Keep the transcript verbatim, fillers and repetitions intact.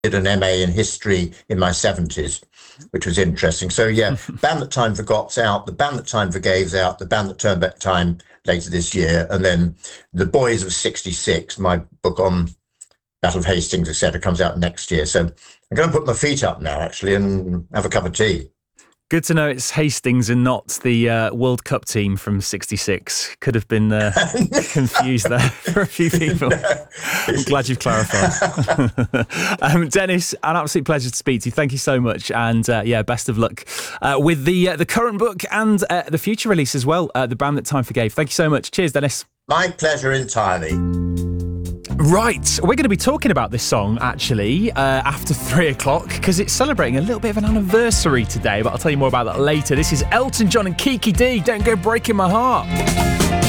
did an M A in history in my seventies, which was interesting. So yeah, Band That Time Forgot's out, The Band That Time Forgave's out, The Band That Turned Back Time later this year, and then The Boys of sixty-six, my book on Battle of Hastings, et cetera, comes out next year. So I'm going to put my feet up now, actually, and have a cup of tea. Good to know it's Hastings and not the uh, World Cup team from sixty-six. Could have been uh, confused there for a few people. No. I'm glad you've clarified. um, Dennis, an absolute pleasure to speak to you. Thank you so much. And uh, yeah, best of luck uh, with the uh, the current book and uh, the future release as well, uh, The Band That Time Forgave. Thank you so much. Cheers, Dennis. My pleasure entirely. Right, we're going to be talking about this song actually uh, after three o'clock because it's celebrating a little bit of an anniversary today, but I'll tell you more about that later. This is Elton John and Kiki D, Don't Go Breaking My Heart.